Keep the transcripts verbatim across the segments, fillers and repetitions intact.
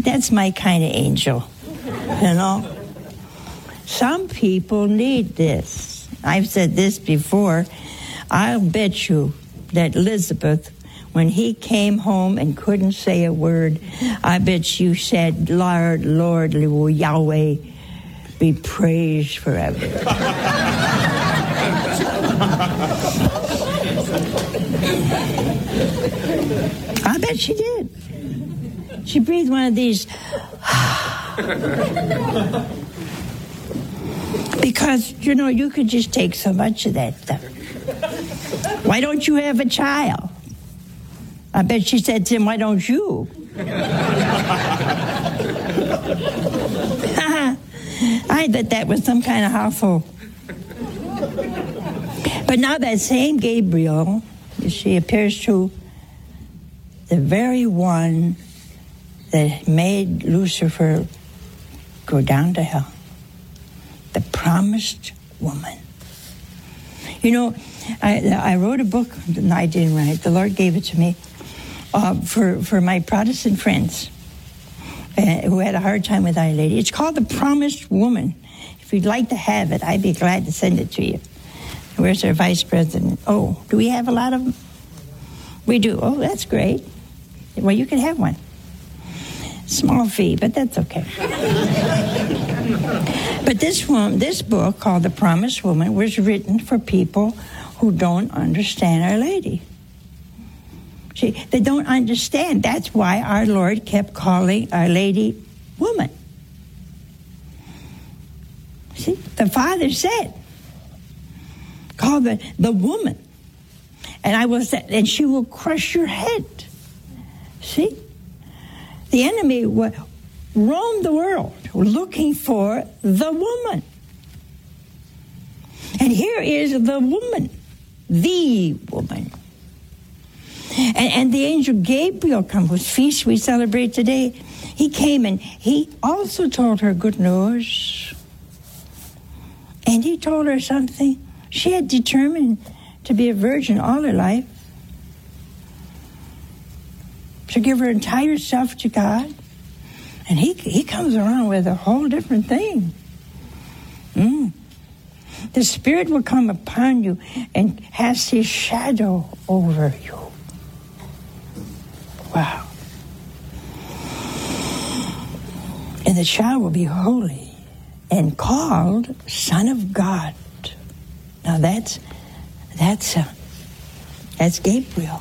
That's my kind of angel, you know. Some people need this. I've said this before. I'll bet you that Elizabeth, when he came home and couldn't say a word, I bet you said, Lord, Lord, Yahweh, be praised forever. I bet she did. She breathed one of these. Because, you know, you could just take so much of that stuff. Why don't you have a child? I bet she said to him, why don't you? I bet that was some kind of household. But now that same Gabriel, you see, appears to the very one that made Lucifer go down to hell. The promised woman. You know, I, I wrote a book, no, I didn't write, the Lord gave it to me, uh, for, for my Protestant friends uh, who had a hard time with Our Lady. It's called The Promised Woman. If you'd like to have it, I'd be glad to send it to you. Where's our vice president? Oh, do we have a lot of them? We do. Oh, that's great. Well, you can have one. Small fee, but that's okay. But this one, this book called The Promised Woman was written for people who don't understand Our Lady. See, they don't understand. That's why our Lord kept calling Our Lady woman. See, the Father said, call the, the woman, and I will say, and she will crush your head. See? The enemy would roam the world looking for the woman. And here is the woman, the woman. And, and the angel Gabriel comes, whose feast we celebrate today. He came and he also told her good news. And he told her something. She had determined to be a virgin all her life, to give her entire self to God. And he he comes around with a whole different thing. Mm. The Spirit will come upon you and has his shadow over you. Wow. And the child will be holy and called Son of God. Now that's that's uh, that's Gabriel.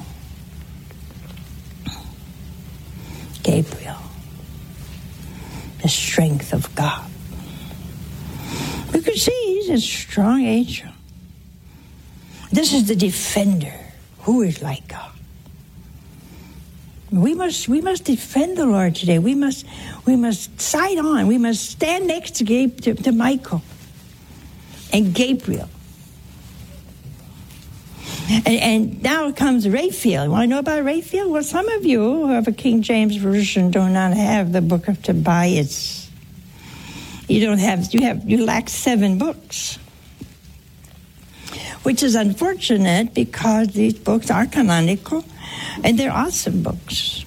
Gabriel, the strength of God. You can see he's a strong angel. This is the defender. Who is like God? We must we must defend the Lord today. We must we must side on. We must stand next to Gabe, to, to Michael and Gabriel. And, and now comes Raphael. You want to know about Raphael? Well, some of you who have a King James Version do not have the book of Tobias. You don't have, you have, you lack seven books. Which is unfortunate because these books are canonical and they're awesome books.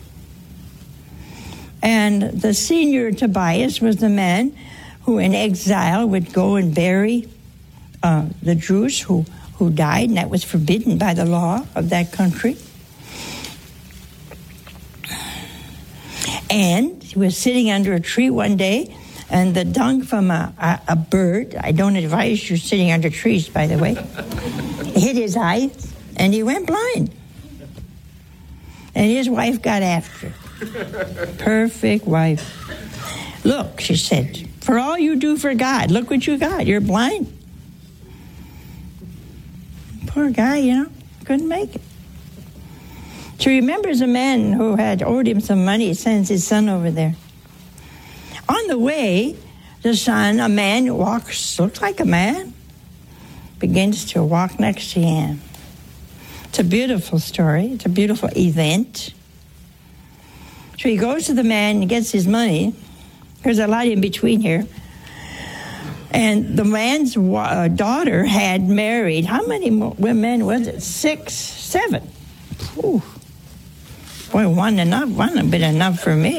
And the senior Tobias was the man who in exile would go and bury uh, the Jews who who died, and that was forbidden by the law of that country. And he was sitting under a tree one day, and the dung from a, a, a bird, I don't advise you sitting under trees, by the way, hit his eyes, and he went blind. And his wife got after him. Perfect wife. Look, she said, for all you do for God, look what you got. You're blind. Poor guy, you know, couldn't make it. She remembers a man who had owed him some money. He sends his son over there. On the way, the son, a man walks, looks like a man, begins to walk next to him. It's a beautiful story. It's a beautiful event. So he goes to the man and gets his money. There's a lot in between here. And the man's uh, daughter had married, how many women was it? Six, seven. Ooh. Boy, one enough, one would have been enough for me.